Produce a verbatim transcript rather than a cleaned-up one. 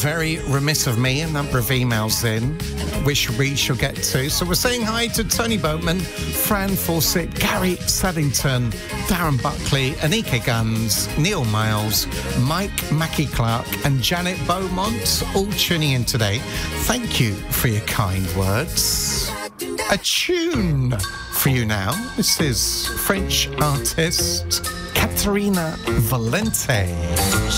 very remiss of me, a number of emails in, which we shall get to. So we're saying hi to Tony Boatman, Fran Fawcett, Gary Saddington, Darren Buckley, Anike Guns, Neil Miles, Mike Mackie Clark and Janet Beaumont, all tuning in today. Thank you for your kind words. A tune for you now. This is French artist Caterina Valente.